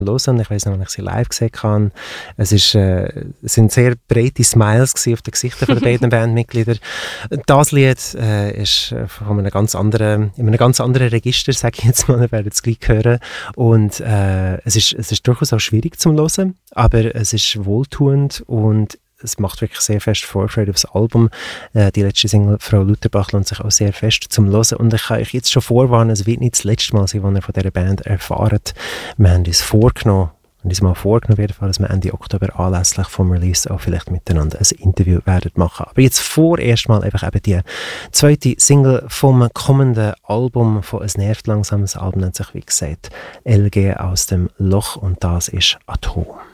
hören. Ich weiss noch, als ich sie live gesehen habe. Es sind sehr breite Smiles auf den Gesichtern der beiden Bandmitglieder. Das Lied ist von in einem ganz anderen Register, sage ich jetzt mal, wir werden es gleich hören. Und es ist durchaus auch schwierig zum Hören, aber es ist wohltuend und es macht wirklich sehr fest Vorfreude aufs Album. Die letzte Single «Frau Lutherbach» lohnt sich auch sehr fest zum Hören. Und ich kann euch jetzt schon vorwarnen, es wird nicht das letzte Mal sein, was ihr von dieser Band erfahrt. Wir haben uns vorgenommen, dass wir Ende Oktober anlässlich vom Release auch vielleicht miteinander ein Interview werden machen. Aber jetzt vorerst mal einfach eben die zweite Single vom kommenden Album von «Es nervt langsam». Das Album nennt sich, wie gesagt, «LG aus dem Loch» und das ist «Atom».